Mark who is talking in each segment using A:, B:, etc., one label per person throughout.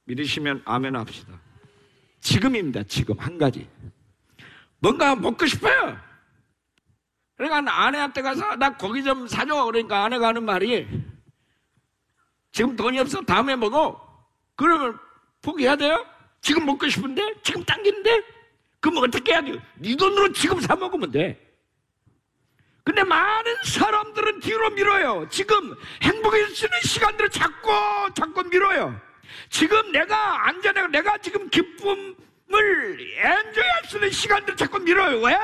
A: 믿으시면 아멘 합시다. 지금입니다. 지금 한 가지. 뭔가 먹고 싶어요. 그러니까 아내한테 가서 나 고기 좀 사줘. 그러니까 아내가 하는 말이 지금 돈이 없어. 다음에 먹어. 그러면 포기해야 돼요? 지금 먹고 싶은데? 지금 당기는데? 그럼 어떻게 해야 돼요? 네 돈으로 지금 사 먹으면 돼. 근데 많은 사람들은 뒤로 밀어요. 지금 행복해질 수 있는 시간들을 자꾸 밀어요. 지금 내가 안전하고 내가 지금 기쁨을 엔조이할 수 있는 시간들을 자꾸 밀어요. 왜?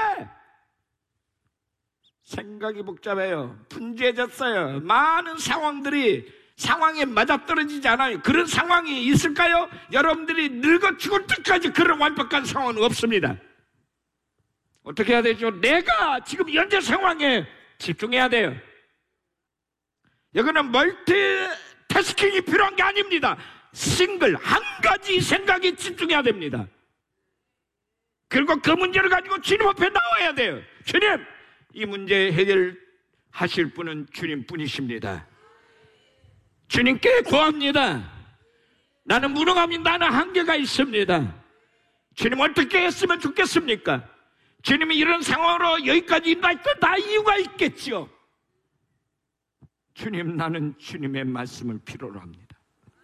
A: 생각이 복잡해요. 분주해졌어요. 많은 상황에 맞아떨어지지 않아요. 그런 상황이 있을까요? 여러분들이 늙어 죽을 때까지 그런 완벽한 상황은 없습니다. 어떻게 해야 되죠? 내가 지금 현재 상황에 집중해야 돼요. 여기는 멀티태스킹이 필요한 게 아닙니다. 싱글 한 가지 생각에 집중해야 됩니다. 그리고 그 문제를 가지고 주님 앞에 나와야 돼요. 주님, 이 문제 해결하실 분은 주님뿐이십니다. 주님께 구합니다. 나는 무능합니다. 나는 한계가 있습니다. 주님 어떻게 했으면 좋겠습니까? 주님이 이런 상황으로 여기까지 인도했던 다 이유가 있겠죠. 주님, 나는 주님의 말씀을 필요로 합니다.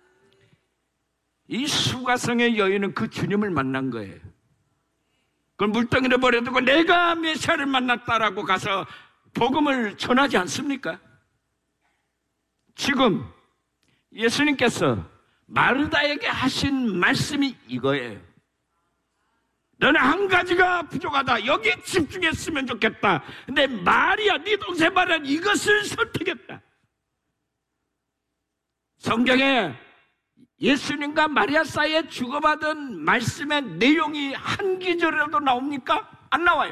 A: 이 수가성의 여인은 그 주님을 만난 거예요. 그걸 물덩이를 버려두고 내가 메시아를 만났다라고 가서 복음을 전하지 않습니까? 지금 예수님께서 마르다에게 하신 말씀이 이거예요. 너는 한 가지가 부족하다. 여기에 집중했으면 좋겠다. 근데 마리아, 네 동생 마리아는 이것을 선택했다. 성경에 예수님과 마리아 사이에 주고받은 말씀의 내용이 한 기절이라도 나옵니까? 안 나와요.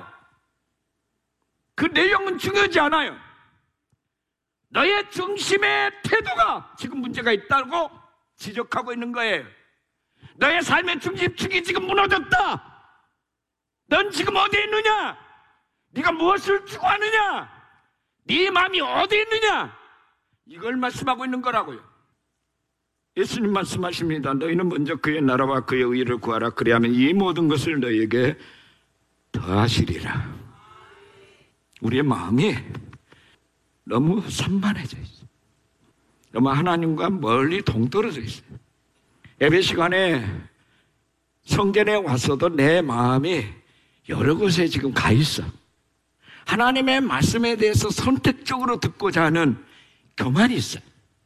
A: 그 내용은 중요하지 않아요. 너의 중심의 태도가 지금 문제가 있다고 지적하고 있는 거예요. 너의 삶의 중심축이 지금 무너졌다. 넌 지금 어디에 있느냐? 네가 무엇을 추구하느냐? 네 마음이 어디에 있느냐? 이걸 말씀하고 있는 거라고요. 예수님 말씀하십니다. 너희는 먼저 그의 나라와 그의 의를 구하라. 그리하면 이 모든 것을 너희에게 더하시리라. 우리의 마음이 너무 산만해져 있어요. 너무 하나님과 멀리 동떨어져 있어요. 예배 시간에 성전에 왔어도 내 마음이 여러 곳에 지금 가 있어. 하나님의 말씀에 대해서 선택적으로 듣고자 하는 교만이 있어요.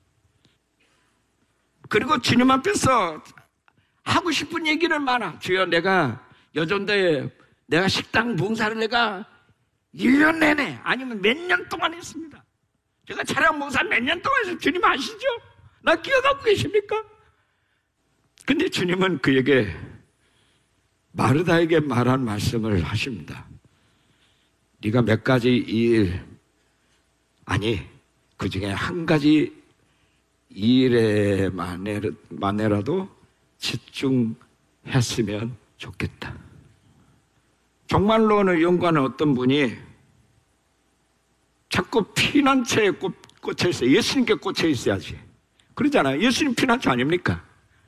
A: 그리고 주님 앞에서 하고 싶은 얘기를 많아. 주여, 내가 여전도에 내가 식당 봉사를 내가 1년 내내 아니면 몇 년 동안 했습니다. 제가 차량 봉사 몇 년 동안 해서 주님 아시죠? 나 기억하고 계십니까? 근데 주님은 그에게 마르다에게 말한 말씀을 하십니다. 네가 몇 가지 일, 아니 그 중에 한 가지 일에만이라도 집중했으면 좋겠다. 정말로는 연구하는 어떤 분이 자꾸 피난처에 꽂혀 있어요. 예수님께 꽂혀 있어야지. 그러잖아요. 예수님 피난처 아닙니까?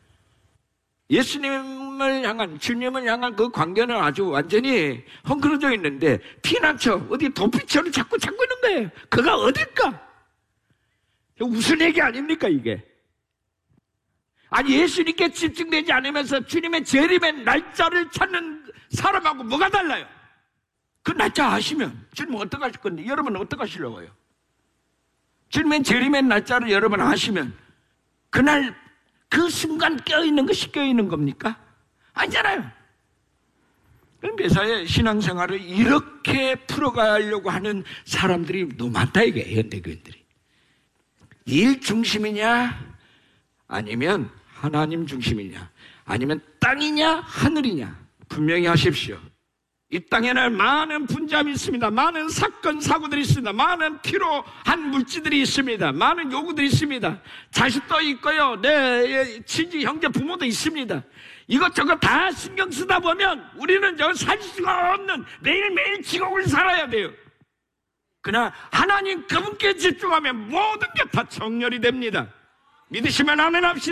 A: 예수님을 향한, 주님을 향한 그 관계는 아주 완전히 헝클어져 있는데 피난처, 어디 도피처를 자꾸 찾고 있는 거예요. 그가 어딜까? 무슨 얘기 아닙니까 이게? 아니 예수님께 집중되지 않으면서 주님의 재림의 날짜를 찾는 사람하고 뭐가 달라요? 그 날짜 아시면 주님은 어떻게 하실 건데 여러분은 어떻게 하시려고요? 주님의 재림의 날짜를 여러분 아시면 그날 그 순간 껴있는 것이 껴있는 겁니까? 아니잖아요. 그럼 매사에 신앙생활을 이렇게 풀어가려고 하는 사람들이 너무 많다 이게 현대교인들이. 일 중심이냐 아니면 하나님 중심이냐 아니면 땅이냐 하늘이냐 분명히 하십시오. 이 땅에는 많은 분자함이 있습니다. 많은 사건 사고들이 있습니다. 많은 필요한 물질들이 있습니다. 많은 요구들이 있습니다. 자식도 있고요. 내 친지 형제 부모도 있습니다. 이것저것 다 신경 쓰다 보면 우리는 살 수가 없는 매일매일 지옥을 살아야 돼요. 그러나 하나님 그분께 집중하면 모든 게 다 정렬이 됩니다. 믿으시면 아멘 합시다.